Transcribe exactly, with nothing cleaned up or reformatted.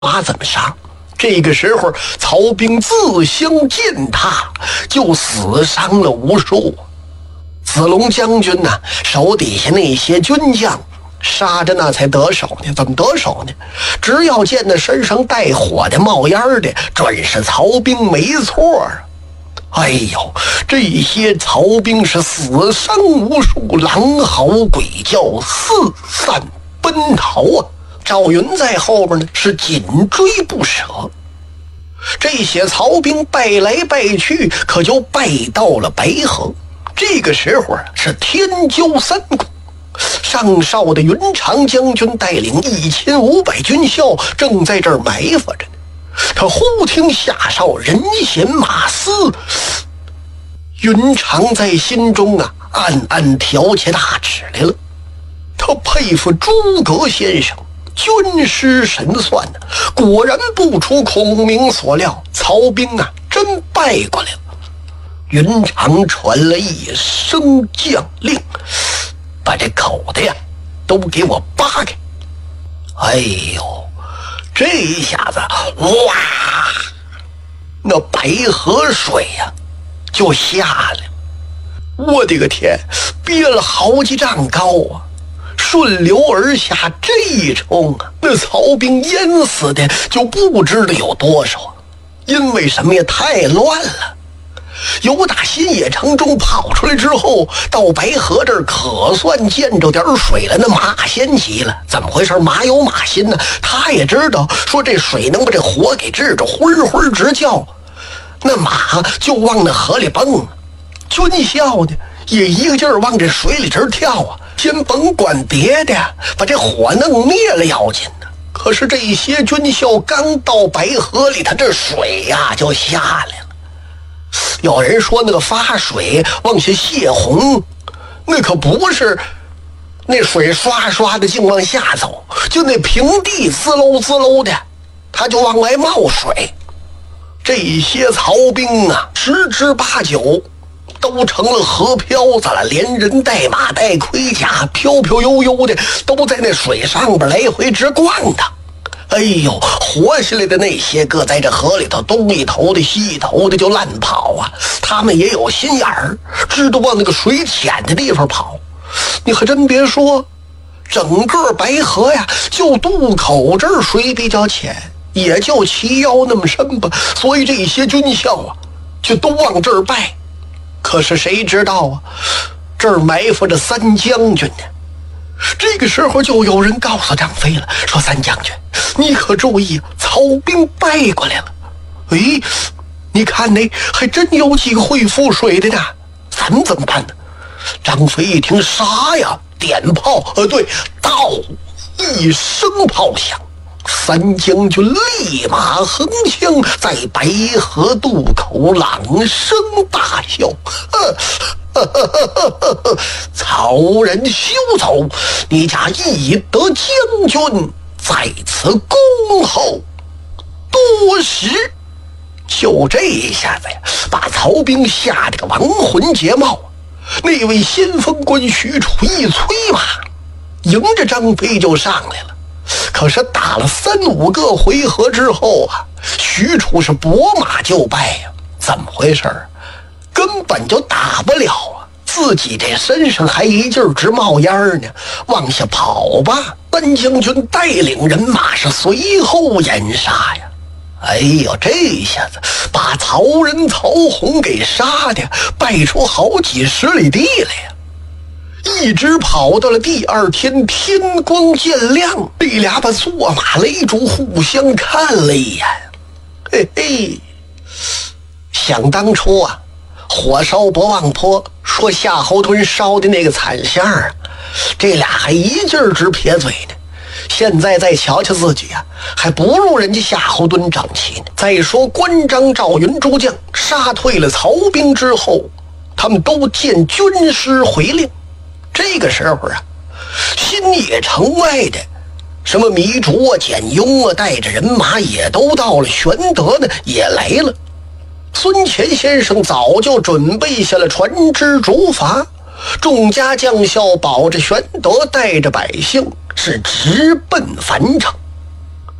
马怎么杀？这个时候，曹兵自相践踏，就死伤了无数。子龙将军呢、啊，手底下那些军将杀着那才得手呢。怎么得手呢？只要见那身上带火的、冒烟的，准是曹兵没错啊！哎呦，这些曹兵是死伤无数，狼嚎鬼叫，四散奔逃啊！赵云在后边呢，是紧追不舍。这些曹兵败来败去，可就败到了白河。这个时候啊，是天骄三顾。上哨的云长将军带领一千五百军校，正在这儿埋伏着呢。他忽听下哨人衔马嘶，云长在心中啊暗暗挑起大尺来了。他佩服诸葛先生军师神算呢、啊，果然不出孔明所料，曹兵啊真败过来了。云长传了一声将令，把这口子呀都给我扒开。哎呦，这一下子哇，那白河水呀、啊、就下来了。我的个天，憋了好几丈高啊，顺流而下，这一冲啊，那曹兵淹死的就不知道有多少。因为什么呀？太乱了。由打新野城中跑出来之后，到白河这儿可算见着点水了。那马先急了，怎么回事？马有马心呢，他也知道说这水能把这火给治着，昏昏直叫。那马就往那河里蹦，军校呢也一个劲儿往这水里直跳啊。先甭管别的，把这火弄灭了要紧呢。可是这些军校刚到白河里，他这水呀、啊、就下来了。有人说那个发水往下泄洪，那可不是那水刷刷的净往下走，就那平地滋溜滋溜的，它就往外冒水。这些曹兵啊，十之八九都成了河漂子了，连人带马带盔甲，飘飘悠悠的都在那水上边来回直逛的。哎呦，活下来的那些个在这河里头东一头的西一头的就乱跑啊，他们也有心眼儿，知道往那个水浅的地方跑。你可真别说，整个白河呀，就渡口这儿水比较浅，也就齐腰那么深吧，所以这些军校啊就都往这儿拜。可是谁知道啊，这儿埋伏着三将军呢。这个时候就有人告诉张飞了，说三将军你可注意，曹兵败过来了。诶，你看那还真有几个会覆水的呢，咱们怎么办呢？张飞一听，啥呀？点炮，呃对，到一声炮响，三将军立马横枪，在白河渡口朗声大笑，呵呵呵呵呵呵，曹仁休走，你家义德将军在此恭候多时。就这一下子呀，把曹兵吓得个亡魂皆冒。那位先锋官许褚一催马，迎着张飞就上来了。可是打了三五个回合之后啊，许褚是拨马就败呀、啊，怎么回事？根本就打不了啊！自己这身上还一劲儿直冒烟呢，往下跑吧！三将军带领人马是随后掩杀呀。哎呦，这下子把曹仁、曹洪给杀的败出好几十里地来呀！一直跑到了第二天天光渐亮，这俩把坐马擂主互相看了一眼，嘿嘿，想当初啊，火烧博望坡说夏侯惇烧的那个惨相啊，这俩还一劲儿直撇嘴呢。现在再瞧瞧自己啊，还不如人家夏侯惇整齐呢。再说关张赵云诸将杀退了曹兵之后，他们都见军师回令。这个时候啊，新野城外的什么糜竺啊、简雍啊，带着人马也都到了，玄德呢也来了。孙乾先生早就准备下了船只竹筏，众家将校保着玄德，带着百姓是直奔樊城。